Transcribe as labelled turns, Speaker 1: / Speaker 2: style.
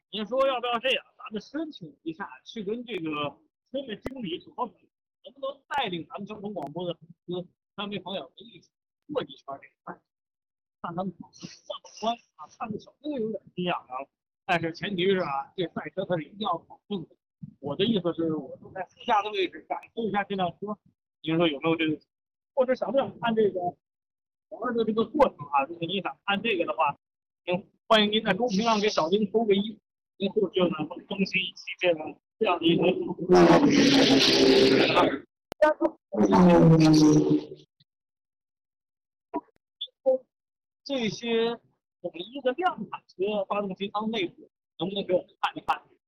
Speaker 1: 您说要不要这样？咱们申请一下，去跟这个车的经理讨论，能不能带领咱们交通广播的粉丝、三位朋友一起过一圈这个赛，看他们跑得这么欢啊！看着小哥有点心痒痒，但是前提是啊，这赛车它是一定要保证的。我的意思是，我坐在副驾的位置感受一下这辆车，您说有没有这个？或者想不想看这个玩的这个过程啊？如果你想看这个的话，欢迎您在公屏上给小丁投个一，您后续呢会更新一期这样的一个。这些统一的量产车发动机舱内部能不能给我们看一看？